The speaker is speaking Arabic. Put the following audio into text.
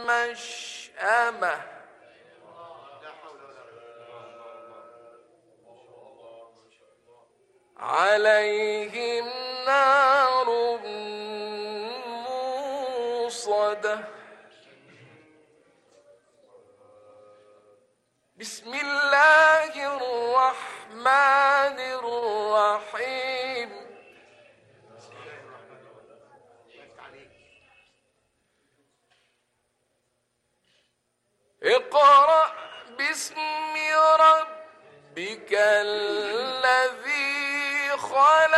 مشأمة عليهم نار موصدة بسم الله الرحمن الرحيم اقرأ باسم ربك الذي خلق